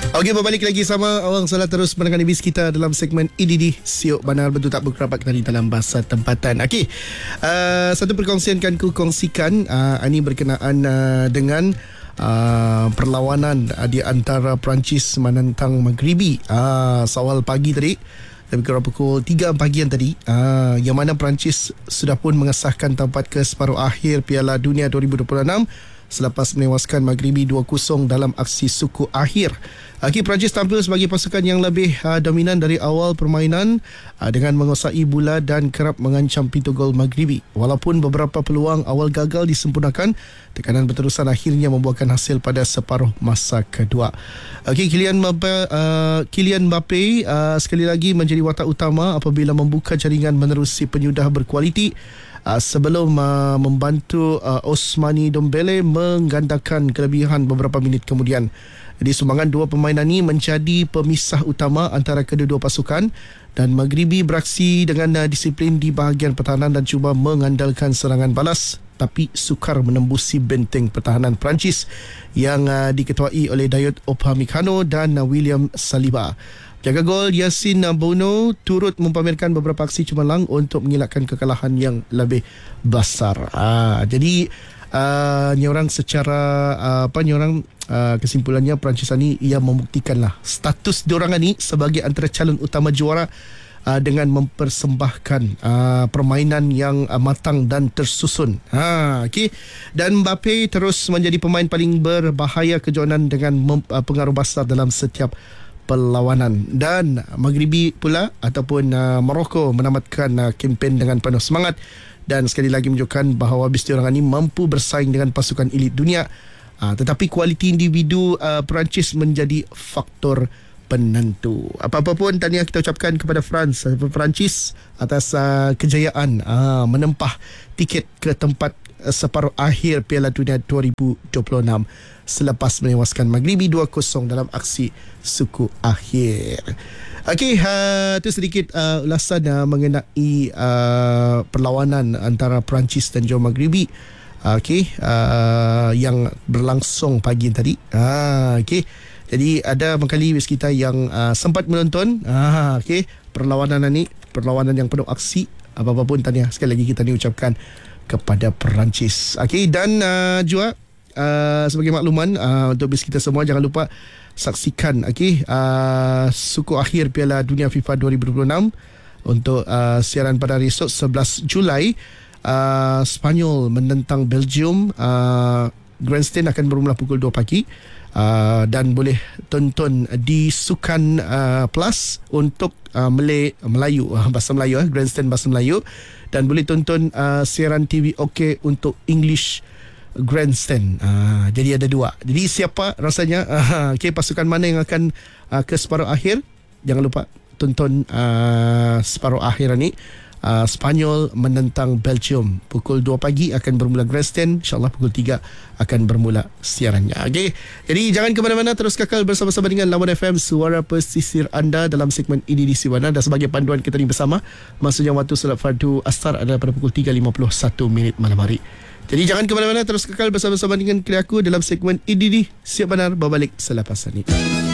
Okey, berbalik lagi sama awang salah terus mendengar bis kita dalam segmen IDD Siok Banar Betul Tak Berkerabat Kali dalam bahasa tempatan. Okey, satu perkongsian kan ku kongsikan ini berkenaan dengan perlawanan di antara Perancis menentang Maghribi seawal pagi tadi, lebih kurang pukul 3 pagian tadi, yang mana Perancis sudah pun mengesahkan tempat ke separuh akhir Piala Dunia 2026 selepas menewaskan Maghribi 2-0 dalam aksi suku akhir. Perancis tampil sebagai pasukan yang lebih dominan dari awal permainan dengan menguasai bola dan kerap mengancam pintu gol Maghribi. Walaupun beberapa peluang awal gagal disempurnakan, tekanan berterusan akhirnya membuahkan hasil pada separuh masa kedua. Kylian Mbappe sekali lagi menjadi watak utama apabila membuka jaringan menerusi penyudah berkualiti sebelum membantu Ousmane Dembele menggandakan kelebihan beberapa minit kemudian. Jadi sumbangan dua permainan ini menjadi pemisah utama antara kedua-dua pasukan, dan Maghribi beraksi dengan disiplin di bahagian pertahanan dan cuba mengandalkan serangan balas, tapi sukar menembusi benteng pertahanan Perancis yang diketuai oleh Dayot Upamecano dan William Saliba. Jaga gol Yassine Bounou turut mempamerkan beberapa aksi cemerlang untuk mengelakkan kekalahan yang lebih besar. Jadi nyorang secara kesimpulannya Perancis ni ia membuktikanlah status diorang ni sebagai antara calon utama juara dengan mempersembahkan permainan yang matang dan tersusun. Dan Mbappe terus menjadi pemain paling berbahaya kejohanan dengan pengaruh besar dalam setiap perlawanan. Dan Maghribi pula ataupun Morocco menamatkan kempen dengan penuh semangat dan sekali lagi menunjukkan bahawa bis diorang ini mampu bersaing dengan pasukan elit dunia. Tetapi kualiti individu Perancis menjadi faktor penentu. Apa-apa pun tahniah kita ucapkan kepada Perancis atas kejayaan menempah tiket ke tempat separuh akhir Piala Dunia 2026 selepas menewaskan Maghribi 2-0 dalam aksi suku akhir. Itu sedikit ulasan mengenai perlawanan antara Perancis dan juga Maghribi yang berlangsung pagi tadi. Jadi ada mengkali kita yang sempat menonton perlawanan yang penuh aksi. Apa-apa pun tahniah sekali lagi kita ucapkan kepada Perancis. Dan juga sebagai makluman untuk bis kita semua, jangan lupa saksikan suku akhir Piala Dunia FIFA 2026 untuk siaran pada hari esok 11 Julai. Spanyol menentang Belgium. Grandstand akan bermula pukul 2 pagi dan boleh tonton di Sukan Plus untuk Melayu, bahasa Melayu, Grandstand bahasa Melayu, dan boleh tonton siaran TV OK untuk English Grandstand. Jadi ada dua. Jadi siapa rasanya pasukan mana yang akan ke separuh akhir, jangan lupa tonton separuh akhir ni. Spanyol menentang Belgium pukul 2 pagi akan bermula Grandstand. InsyaAllah pukul 3 akan bermula siarannya. Jadi jangan ke mana-mana, terus kekal bersama-sama dengan Lawan FM, suara pesisir anda dalam segmen ini di Siwana. Dan sebagai panduan kita ni bersama, maksudnya waktu solat fardu asar adalah pada pukul 3.51 malam hari. Jadi jangan ke mana-mana, terus kekal bersama-sama dengan aku dalam segmen IDD Siap Banar berbalik selepas ini.